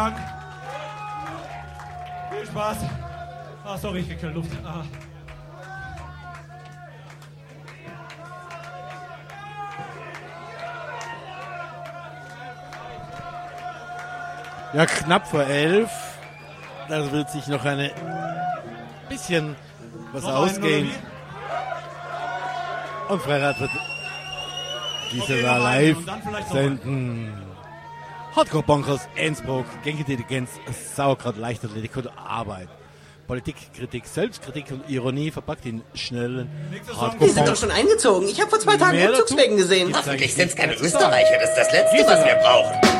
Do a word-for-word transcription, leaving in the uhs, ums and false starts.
Dank. Viel Spaß. Ah, sorry, ich krieg keine Luft. Ah. Ja, knapp vor elf. Da wird sich noch ein bisschen was Noch ausgehen. einen, Und Freirad wird diese Okay, da noch einen live und dann vielleicht noch mal. senden. Hardcore Punk aus Innsbruck, Gängintelligenz, Sauerkraut, Leichtathletik und Arbeit. Politik, Kritik, Selbstkritik und Ironie verpackt in schnellen Hardcore Die sind doch schon eingezogen. Ich habe vor zwei Tagen Mehr dazu Umzugswegen gesehen. gibt's Hoffentlich eigentlich sind es keine nichts mehr zu sagen. Österreicher. Das ist das Letzte, was wir brauchen.